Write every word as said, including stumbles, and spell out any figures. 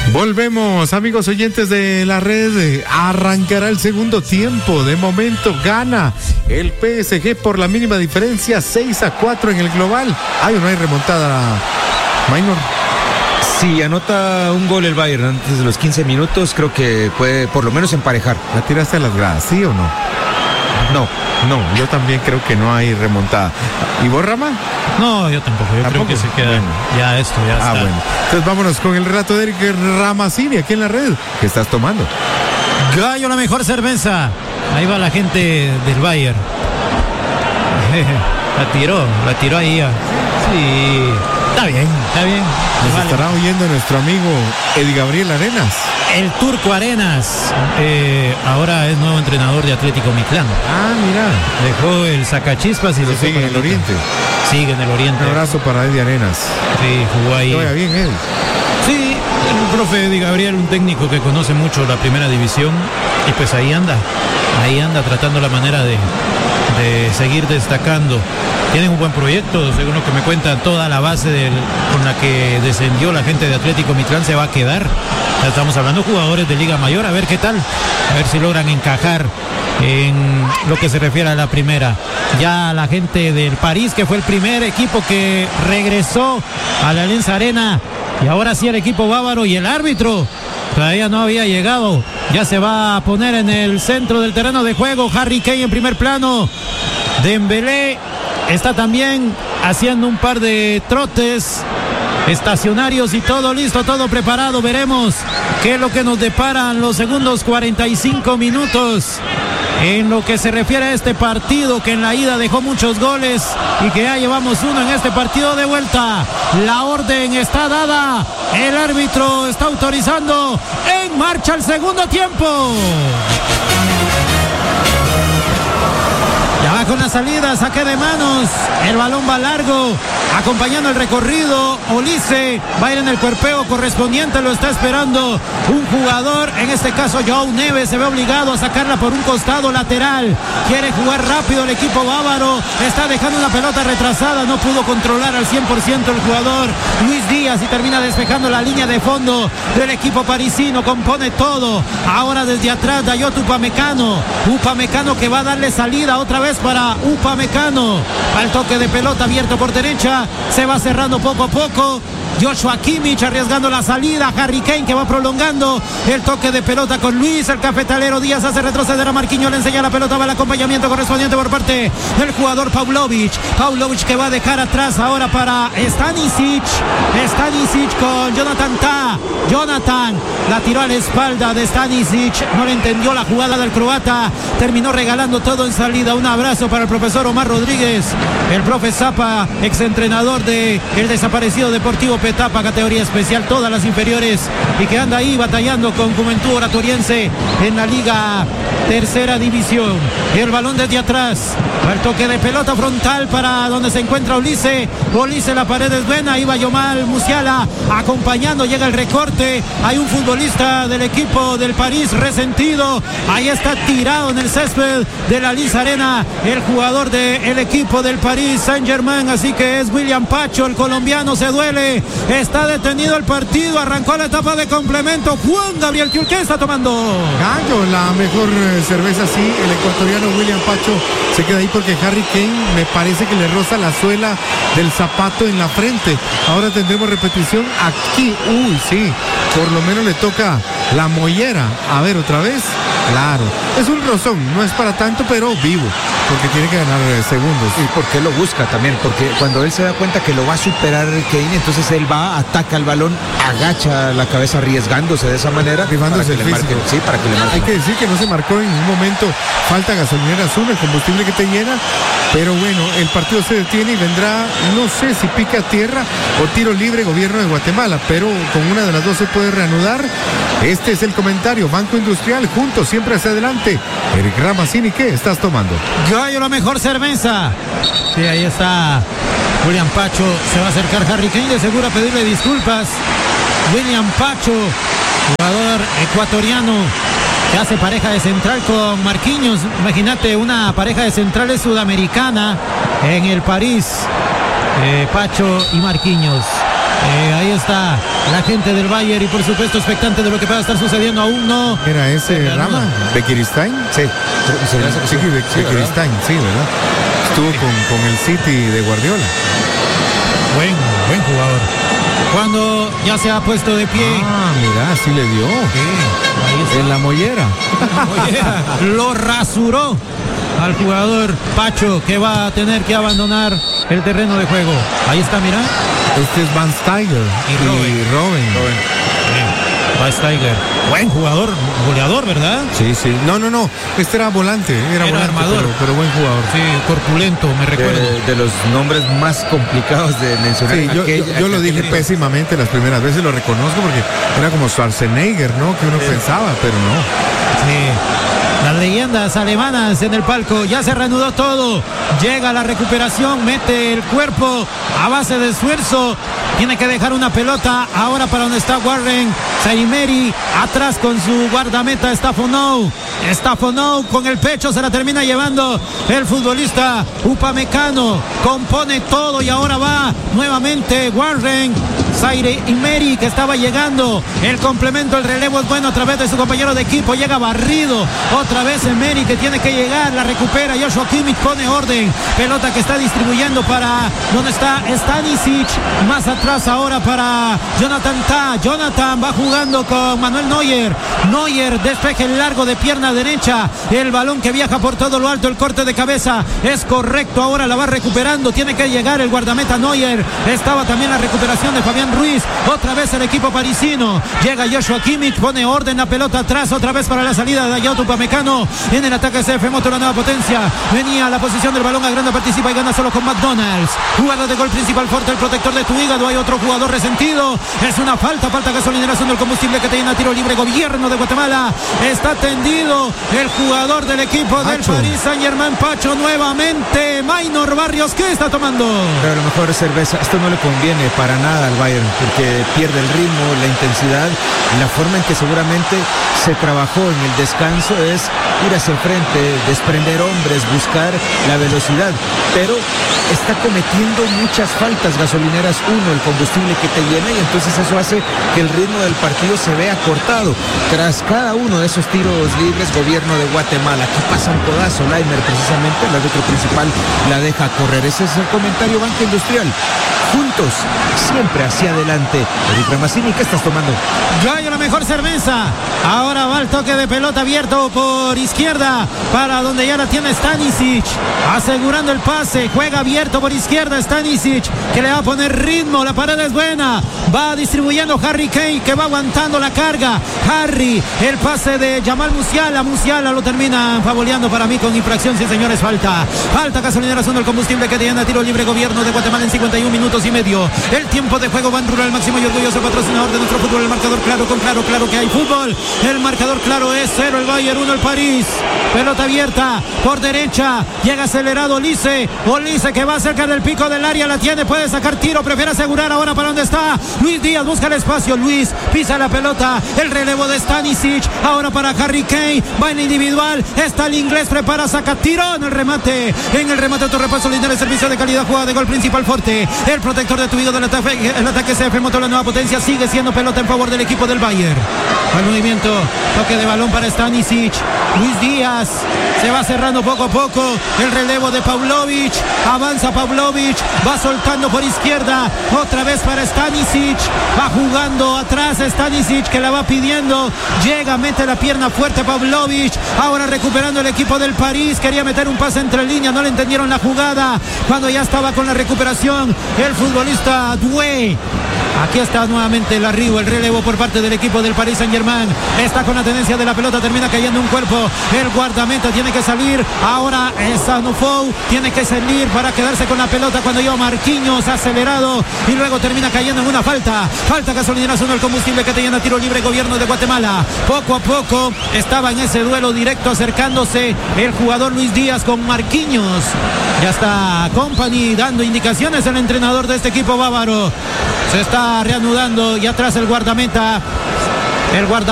Volvemos, amigos oyentes de la red. Arrancará el segundo tiempo. De momento gana el P S G por la mínima diferencia, seis a cuatro en el global. ¿Hay o no hay remontada, Minor? Si anota un gol el Bayern antes de los quince minutos, creo que puede por lo menos emparejar. ¿La tiraste a las gradas, sí o no? No. No, yo también creo que no hay remontada. ¿Y vos, Rama? No, yo tampoco. Yo ¿Tampoco? creo que se queda. Bueno. Ya esto, ya ah, está. Bueno. Entonces vámonos con el relato de Eric Ramazzini aquí en la red. ¿Qué estás tomando? Gallo, la mejor cerveza. Ahí va la gente del Bayern. La tiró, la tiró ahí. Sí, está bien, está bien. Nos vale. Estará oyendo nuestro amigo Eddie Gabriel Arenas. El Turco Arenas, eh, ahora es nuevo entrenador de Atlético Mitlán. Ah, mira. Dejó el sacachispas y se sigue en el Oriente. Sigue en el Oriente. Un abrazo para Eddie Arenas. Sí, jugó ahí. Que vaya bien, Eddie. Sí, el profe Eddie Gabriel, un técnico que conoce mucho la primera división, y pues ahí anda, ahí anda tratando la manera de, de seguir destacando. Tienen un buen proyecto, según lo que me cuentan, toda la base del, con la que descendió la gente de Atlético Mitlán se va a quedar. Ya estamos hablando de jugadores de Liga Mayor, a ver qué tal, a ver si logran encajar en lo que se refiere a la primera. Ya la gente del París, que fue el primer equipo que regresó a la Allianz Arena, y ahora sí el equipo bávaro, y el árbitro todavía no había llegado, ya se va a poner en el centro del terreno de juego. Harry Kane en primer plano, Dembélé está también haciendo un par de trotes estacionarios y todo listo, todo preparado. Veremos qué es lo que nos deparan los segundos cuarenta y cinco minutos en lo que se refiere a este partido, que en la ida dejó muchos goles y que ya llevamos uno en este partido de vuelta. La orden está dada, el árbitro está autorizando. En marcha el segundo tiempo. Ya va con la salida, saque de manos, el balón va largo, acompañando el recorrido. Olise va a ir en el cuerpeo correspondiente, lo está esperando un jugador, en este caso Joao Neves, se ve obligado a sacarla por un costado lateral. Quiere jugar rápido el equipo bávaro, está dejando una pelota retrasada, no pudo controlar al cien por ciento el jugador Luis Díaz y termina despejando la línea de fondo del equipo parisino. Compone todo, ahora desde atrás Dayot Upamecano, Upamecano que va a darle salida otra vez para Upamecano, al toque de pelota abierto por derecha, se va cerrando poco a poco. Joshua Kimmich arriesgando la salida, Harry Kane que va prolongando el toque de pelota con Luis, el cafetalero Díaz hace retroceder a Marquinhos, le enseña la pelota, va el acompañamiento correspondiente por parte del jugador Paulovic, Paulovic que va a dejar atrás ahora para Stanisic, Stanisic con Jonathan Ta, Jonathan la tiró a la espalda de Stanisic, no le entendió la jugada del croata, terminó regalando todo en salida. Un abrazo para el profesor Omar Rodríguez, el profe Zapa, exentrenador de el desaparecido Deportivo Petapa, categoría especial, todas las inferiores, y que anda ahí batallando con Juventud Oratoriense en la Liga Tercera División. El balón desde atrás, el toque de pelota frontal para donde se encuentra Olise, Olise, la pared es buena, ahí va Yomal Musiala acompañando, llega el recorte, hay un futbolista del equipo del París resentido, ahí está tirado en el césped de la Allianz Arena el jugador del equipo del París Saint-Germain, así que es William Pacho, el colombiano, se duele, está detenido el partido, arrancó la etapa de complemento. Juan Gabriel, ¿qué está tomando? Gallo, la mejor cerveza, sí, el ecuatoriano William Pacho se queda ahí porque Harry Kane me parece que le roza la suela del zapato en la frente. Ahora tendremos repetición aquí, uy, sí, por lo menos le toca la mollera. A ver, otra vez, claro, es un rozón, no es para tanto, pero vivo, porque tiene que ganar eh, segundos. Y porque lo busca también, porque cuando él se da cuenta que lo va a superar Kane, entonces él va, ataca el balón, agacha la cabeza arriesgándose de esa manera, privándose el físico. Marque, sí, para que le marque. Hay que decir que no se marcó en ningún momento falta gasolinera azul, el combustible que te llena, pero bueno, el partido se detiene y vendrá, no sé si pica tierra o tiro libre gobierno de Guatemala, pero con una de las dos se puede reanudar. Este es el comentario, Banco Industrial, juntos siempre hacia adelante. Eric Ramazzini, ¿qué estás tomando? Gallo, la mejor cerveza. Sí, ahí está William Pacho, se va a acercar Harry Kane, de seguro a pedirle disculpas. William Pacho, jugador ecuatoriano, que hace pareja de central con Marquinhos. Imagínate una pareja de centrales sudamericana en el París, eh, Pacho y Marquinhos. Eh, ahí está la gente del Bayern y por supuesto expectante de lo que pueda estar sucediendo. Aún no. ¿Era ese Rama? ¿Bekiristain? Sí, Sí, sí, Bekiristain, sí, ¿verdad? Estuvo con, con el City de Guardiola. Buen, buen jugador. Cuando ya se ha puesto de pie. Ah, mira, sí le dio. Sí, ahí está. En la mollera. Oye, lo rasuró al jugador Pacho, que va a tener que abandonar el terreno de juego. Ahí está, mira. Este es Van Steiger Y Robben. y Robben. Va Steiger. Buen jugador, goleador, ¿verdad? Sí, sí. No, no, no. Este era volante. Era, Era volante, armador. Pero, pero buen jugador. Sí, corpulento, me recuerdo. de, de los nombres más complicados de mencionar. Sí, yo, Aquella- yo- yo lo dije aquella- pésimamente las primeras veces, lo reconozco porque era como Schwarzenegger, ¿no? Que uno pensaba, pero no. Sí. Las leyendas alemanas en el palco, ya se reanudó todo, llega la recuperación, mete el cuerpo a base de esfuerzo, tiene que dejar una pelota ahora para donde está Warren, Zaire atrás con su guardameta Stafonou, Stafonou con el pecho se la termina llevando el futbolista Upamecano, compone todo y ahora va nuevamente Warren, Zaire Emery que estaba llegando, el complemento, el relevo es bueno a través de su compañero de equipo, llega barrido, otra vez Emery que tiene que llegar, la recupera, Joshua Kimmich pone orden, pelota que está distribuyendo para donde está Stanisic, más atrás ahora para Jonathan Tah, Jonathan va jugando con Manuel Neuer, Neuer despeje largo de pierna derecha, el balón que viaja por todo lo alto, el corte de cabeza es correcto, ahora la va recuperando, tiene que llegar el guardameta Neuer, estaba también la recuperación de Fabián Ruiz, otra vez el equipo parisino, llega Joshua Kimmich, pone orden, la pelota atrás, otra vez para la salida de Ayot Upamecano, en el ataque C F Moto, la nueva potencia, venía la posición del balón, Agranda participa y gana solo con McDonald's, jugada de gol principal fuerte, el protector de tu hígado, hay otro jugador resentido, es una falta, falta gasolineración del combustible que te llena, tiro libre, gobierno de Guatemala, está tendido el jugador del equipo del Pacho. Paris Saint-Germain, Pacho nuevamente, Maynor Barrios, ¿qué está tomando? Pero a lo mejor cerveza, esto no le conviene para nada al Bayern, porque pierde el ritmo, la intensidad, la forma en que seguramente se trabajó en el descanso es ir hacia el frente, desprender hombres, buscar la velocidad, pero está cometiendo muchas faltas gasolineras, uno, el combustible que te llena, y entonces eso hace que el ritmo del partido se vea cortado. Tras cada uno de esos tiros libres, gobierno de Guatemala, aquí pasa un codazo, Laimer precisamente, el árbitro principal la deja correr. Ese es el comentario Banca Industrial. Juntos, siempre hacia adelante. Eric Ramacini, ¿qué estás tomando? Gallo, la mejor cerveza. Ahora va el toque de pelota abierto por izquierda para donde ya la tiene Stanisic, asegurando el pase, juega abierto por izquierda Stanisic, que le va a poner ritmo, la pared es buena, va distribuyendo Harry Kane, que va aguantando la carga, Harry, el pase de Jamal Musiala, Musiala lo termina favoleando para mí con infracción, sí señores, falta, falta gasolineración del combustible que tiene a tiro libre, gobierno de Guatemala en cincuenta y un minutos y medio, el tiempo de juego, Ban Rural, máximo y orgulloso patrocinador de nuestro fútbol, el marcador claro, con claro, claro que hay fútbol, el marcador claro es cero el Bayern, uno el París, pelota abierta por derecha, llega acelerado Olise, Olise que va cerca del pico del área, la tiene, puede sacar tiro, prefiere asegurar ahora para donde está Luis Díaz, busca el espacio, Luis pisa la pelota, el relevo de Stanisic, ahora para Harry Kane, va en individual, está el inglés, prepara, saca tiro en el remate, en el remate otro repaso, línea de servicio de calidad, jugada de gol principal fuerte, el protector de tu vida del ataque, el ataque C F Motor, la nueva potencia, sigue siendo pelota en favor del equipo del Bayern, al movimiento, toque de balón para Stanisic, Luis Díaz, se va cerrando poco a poco, el relevo de Pavlovic, avanza Pavlovic, va soltando por izquierda, otra vez para Stanisic, va jugando atrás Stanisic que la va pidiendo, llega, mete la pierna fuerte Pavlovic, ahora recuperando el equipo del París, quería meter un pase entre líneas, no le entendieron la jugada, cuando ya estaba con la recuperación, el futbolista Doué. Aquí está nuevamente el arribo, el relevo por parte del equipo del Paris Saint-Germain. Está con la tendencia de la pelota, termina cayendo un cuerpo. El guardameta tiene que salir. Ahora Sanofou tiene que salir para quedarse con la pelota cuando lleva Marquinhos acelerado y luego termina cayendo en una falta. Falta gasolineración del combustible que te llena, tiro libre, gobierno de Guatemala. Poco a poco estaba en ese duelo directo acercándose el jugador Luis Díaz con Marquinhos. Ya está Company dando indicaciones el entrenador de este equipo bávaro. Se está reanudando y atrás el guardameta. El guarda